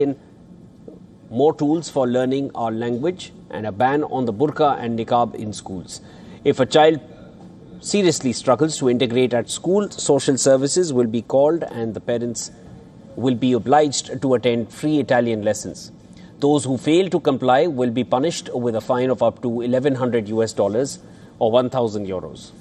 more tools for learning our language and a ban on the burqa and niqab in schools. If a child seriously struggles to integrate at school, social services will be called and the parents will be obliged to attend free Italian lessons. Those who fail to comply will be punished with a fine of up to $1,100 or 1,000 euros.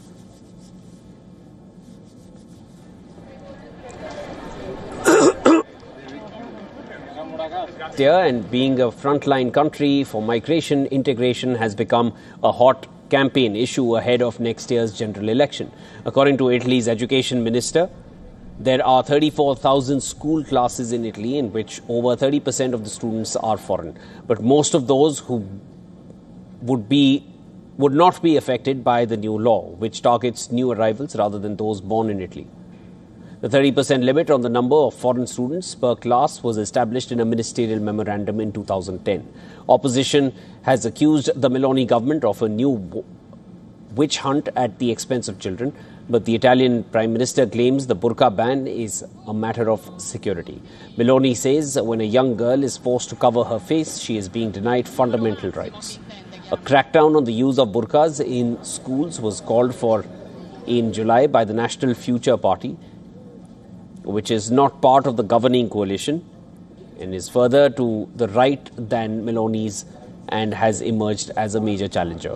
And being a frontline country for migration, integration has become a hot campaign issue ahead of next year's general election. According to Italy's education minister, there are 34,000 school classes in Italy in which over 30% of the students are foreign. But most of those who would not be affected by the new law, which targets new arrivals rather than those born in Italy. The 30% limit on the number of foreign students per class was established in a ministerial memorandum in 2010. Opposition has accused the Meloni government of a new witch hunt at the expense of children, but the Italian Prime Minister claims the burqa ban is a matter of security. Meloni says when a young girl is forced to cover her face, she is being denied fundamental rights. A crackdown on the use of burqas in schools was called for in July by the National Future Party, which is not part of the governing coalition and is further to the right than Meloni's and has emerged as a major challenger.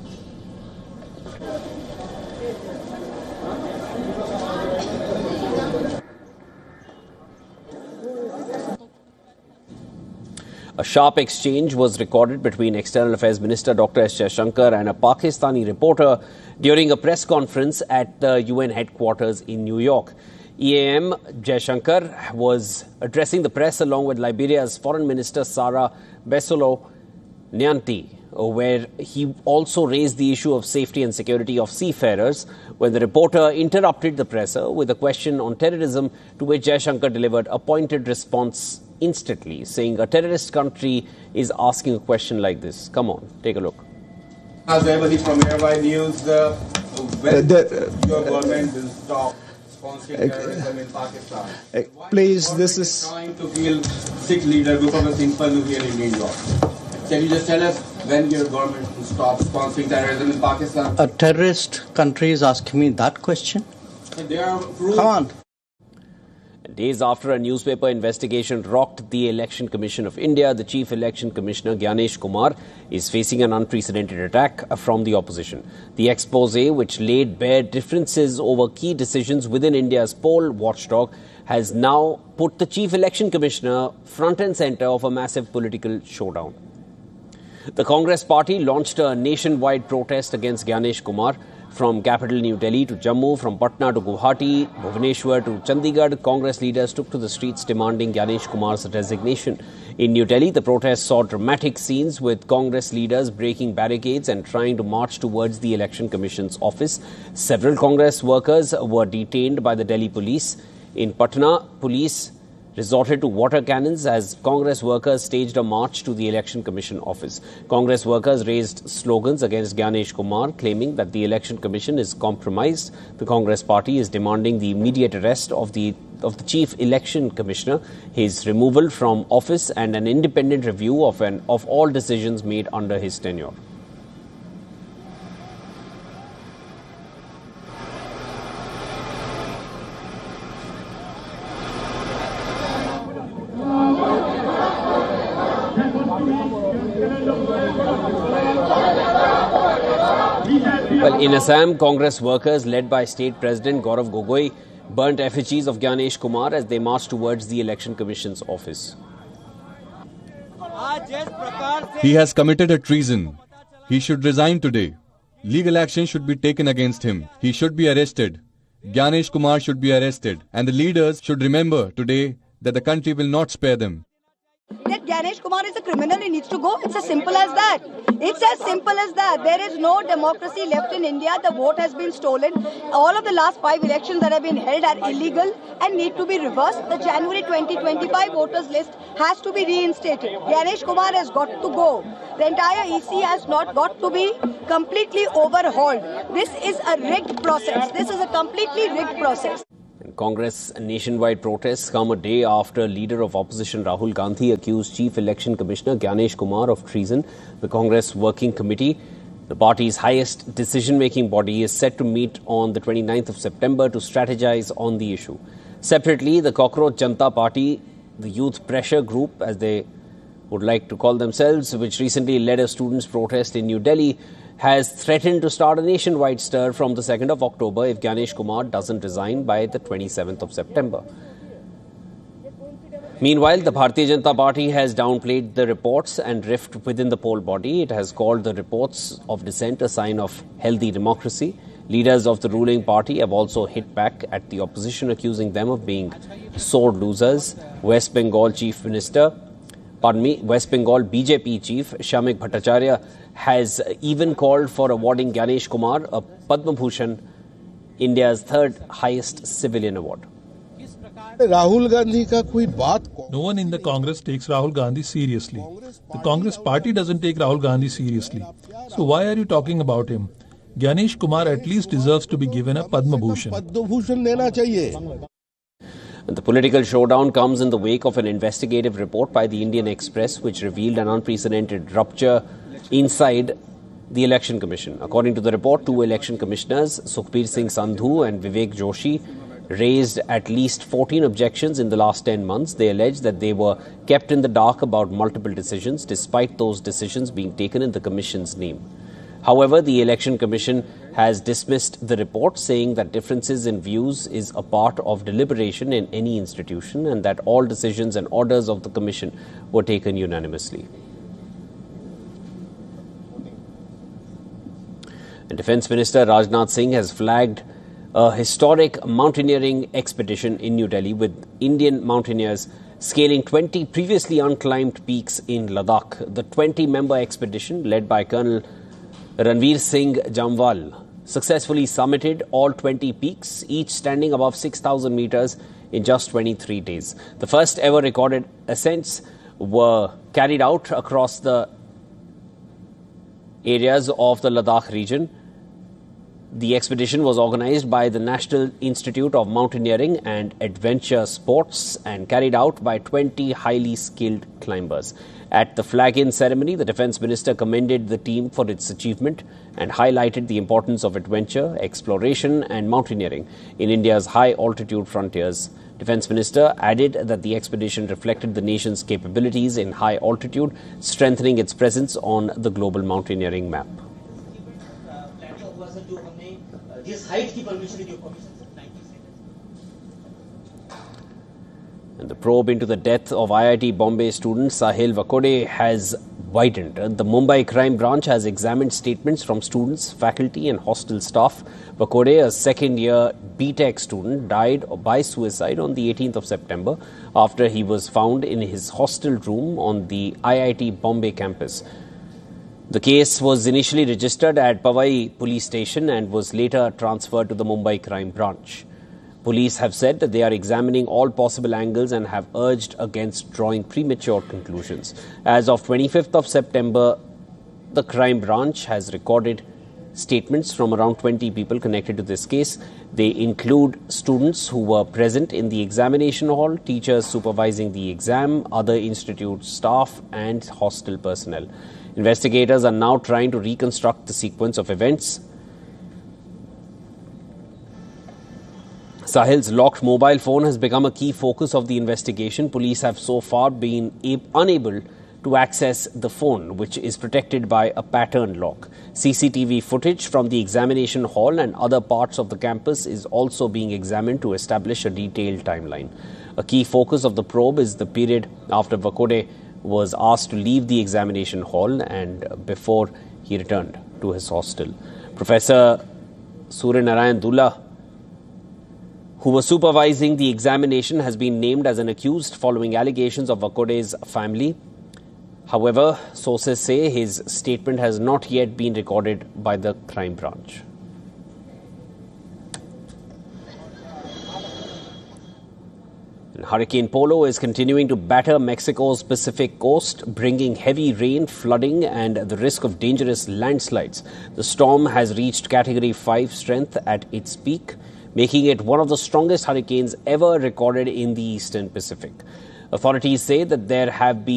A sharp exchange was recorded between External Affairs Minister Dr. S. Jaishankar and a Pakistani reporter during a press conference at the UN headquarters in New York. EAM Jaishankar was addressing the press along with Liberia's Foreign Minister Sarah Besolo Nyanti, where he also raised the issue of safety and security of seafarers when the reporter interrupted the presser with a question on terrorism, to which Jaishankar delivered a pointed response instantly, saying a terrorist country is asking a question like this. Come on, take a look. As everybody from Airwide News, when your government will stop sponsoring terrorism in Pakistan? Please, this is trying to kill 6 leaders because of simple nuclear in New York. Can you just tell us when your government will stop sponsoring terrorism in Pakistan? a terrorist country is asking me that question? Come on. Days after a newspaper investigation rocked the Election Commission of India, the Chief Election Commissioner Gyanesh Kumar is facing an unprecedented attack from the opposition. The expose, which laid bare differences over key decisions within India's poll watchdog, has now put the Chief Election Commissioner front and centre of a massive political showdown. The Congress party launched a nationwide protest against Gyanesh Kumar. From capital New Delhi to Jammu, from Patna to Guwahati, Bhubaneswar to Chandigarh, Congress leaders took to the streets demanding Gyanesh Kumar's resignation. In New Delhi, the protests saw dramatic scenes with Congress leaders breaking barricades and trying to march towards the Election Commission's office. Several Congress workers were detained by the Delhi police. In Patna, police resorted to water cannons as Congress workers staged a march to the Election Commission office. Congress workers raised slogans against Gyanesh Kumar, claiming that the Election Commission is compromised. The Congress party is demanding the immediate arrest of the Chief Election Commissioner, his removal from office, and an independent review of all decisions made under his tenure. Well, in Assam, Congress workers led by State President Gaurav Gogoi burnt effigies of Gyanesh Kumar as they marched towards the Election Commission's office. He has committed a treason. He should resign today. Legal action should be taken against him. He should be arrested. Gyanesh Kumar should be arrested. And the leaders should remember today that the country will not spare them. That Gyanesh Kumar is a criminal, he needs to go. It's as simple as that. It's as simple as that. There is no democracy left in India. The vote has been stolen. All of the last 5 elections that have been held are illegal and need to be reversed. The January 2025 voters list has to be reinstated. Gyanesh Kumar has got to go. The entire EC has not got to be completely overhauled. This is a rigged process. This is a completely rigged process. And Congress nationwide protests come a day after leader of opposition Rahul Gandhi accused Chief Election Commissioner Gyanesh Kumar of treason. The Congress Working Committee, the party's highest decision-making body, is set to meet on the 29th of September to strategize on the issue. Separately, the Cockroach Janata Party, the youth pressure group, as they would like to call themselves, which recently led a students' protest in New Delhi, has threatened to start a nationwide stir from the 2nd of October if Gyanesh Kumar doesn't resign by the 27th of September. Meanwhile, the Bharatiya Janata Party has downplayed the reports and rift within the poll body. It has called the reports of dissent a sign of healthy democracy. Leaders of the ruling party have also hit back at the opposition, accusing them of being sore losers. West Bengal BJP chief Shamik Bhattacharya has even called for awarding Gyanesh Kumar a Padma Bhushan, India's third highest civilian award. Rahul Gandhi ka koi baat. No one in the Congress takes Rahul Gandhi seriously. The Congress party doesn't take Rahul Gandhi seriously. So why are you talking about him? Gyanesh Kumar at least deserves to be given a Padma Bhushan. The political showdown comes in the wake of an investigative report by the Indian Express, which revealed an unprecedented rupture inside the Election Commission. According to the report, two election commissioners, Sukhbir Singh Sandhu and Vivek Joshi, raised at least 14 objections in the last 10 months. They alleged that they were kept in the dark about multiple decisions, despite those decisions being taken in the Commission's name. However, the Election Commission has dismissed the report, saying that differences in views is a part of deliberation in any institution and that all decisions and orders of the Commission were taken unanimously. And Defence Minister Rajnath Singh has flagged a historic mountaineering expedition in New Delhi, with Indian mountaineers scaling 20 previously unclimbed peaks in Ladakh. The 20-member expedition, led by Colonel Ranveer Singh Jamwal, successfully summited all 20 peaks, each standing above 6,000 meters in just 23 days. The first ever recorded ascents were carried out across the areas of the Ladakh region. The expedition was organized by the National Institute of Mountaineering and Adventure Sports and carried out by 20 highly skilled climbers. At the flag-in ceremony, the Defence Minister commended the team for its achievement and highlighted the importance of adventure, exploration and mountaineering in India's high-altitude frontiers. Defence Minister added that the expedition reflected the nation's capabilities in high altitude, strengthening its presence on the global mountaineering map. And the probe into the death of IIT Bombay student Sahil Vakode has widened. The Mumbai Crime Branch has examined statements from students, faculty and hostel staff. Vakode, a second-year BTech student, died by suicide on the 18th of September after he was found in his hostel room on the IIT Bombay campus. The case was initially registered at Powai police station and was later transferred to the Mumbai Crime Branch. Police have said that they are examining all possible angles and have urged against drawing premature conclusions. As of 25th of September, the Crime Branch has recorded statements from around 20 people connected to this case. They include students who were present in the examination hall, teachers supervising the exam, other institute staff and hostel personnel. Investigators are now trying to reconstruct the sequence of events. Sahil's locked mobile phone has become a key focus of the investigation. Police have so far been unable to access the phone, which is protected by a pattern lock. CCTV footage from the examination hall and other parts of the campus is also being examined to establish a detailed timeline. A key focus of the probe is the period after Vakode was asked to leave the examination hall and before he returned to his hostel. Professor Surya Narayan Dula, who was supervising the examination, has been named as an accused following allegations of Vakode's family. However, sources say his statement has not yet been recorded by the crime branch. And Hurricane Polo is continuing to batter Mexico's Pacific coast, bringing heavy rain, flooding and the risk of dangerous landslides. The storm has reached Category 5 strength at its peak. making it one of the strongest hurricanes ever recorded in the eastern Pacific. Authorities say that there have been